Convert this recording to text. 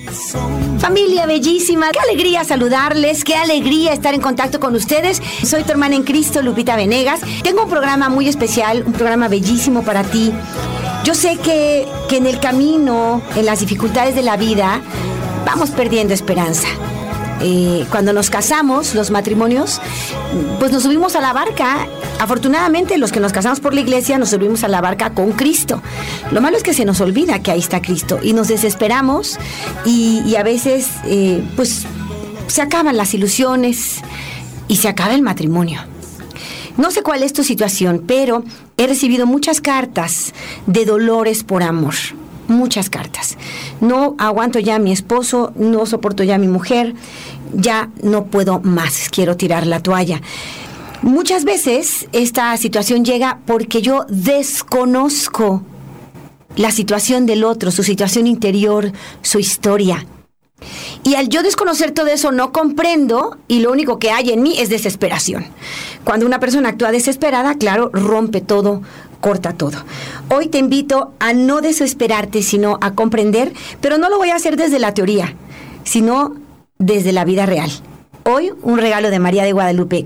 Familia bellísima, qué alegría saludarles, qué alegría estar en contacto con ustedes. Soy tu hermana en Cristo, Lupita Venegas. Tengo un programa muy especial, un programa bellísimo para ti. Yo sé que en el camino, en las dificultades de la vida, vamos perdiendo esperanza. Cuando nos casamos, los matrimonios, pues nos subimos a la barca. Afortunadamente, los que nos casamos por la iglesia nos subimos a la barca con Cristo. Lo malo es que se nos olvida que ahí está Cristo y nos desesperamos y a veces pues se acaban las ilusiones y se acaba el matrimonio. No sé cuál es tu situación, pero he recibido muchas cartas de dolores por amor. Muchas cartas. No aguanto ya a mi esposo, no soporto ya a mi mujer, ya no puedo más, quiero tirar la toalla. Muchas veces esta situación llega porque yo desconozco la situación del otro, su situación interior, su historia. Y al yo desconocer todo eso no comprendo y lo único que hay en mí es desesperación. Cuando una persona actúa desesperada, claro, rompe todo, corta todo. Hoy te invito a no desesperarte, sino a comprender, pero no lo voy a hacer desde la teoría, sino desde la vida real. Hoy un regalo de María de Guadalupe.